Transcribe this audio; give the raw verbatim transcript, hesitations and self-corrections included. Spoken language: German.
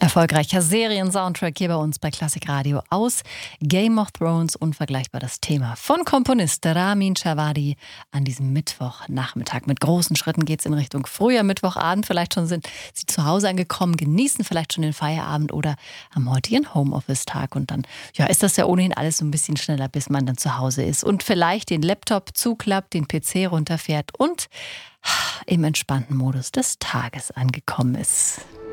Erfolgreicher Serien-Soundtrack hier bei uns bei Klassik Radio aus Game of Thrones, unvergleichbar das Thema von Komponist Ramin Djawadi an diesem Mittwochnachmittag. Mit großen Schritten geht es in Richtung früher Mittwochabend. Vielleicht schon sind Sie zu Hause angekommen, genießen vielleicht schon den Feierabend oder am heutigen Homeoffice-Tag. Und dann ja, ist das ja ohnehin alles so ein bisschen schneller, bis man dann zu Hause ist und vielleicht den Laptop zuklappt, den P C runterfährt und im entspannten Modus des Tages angekommen ist.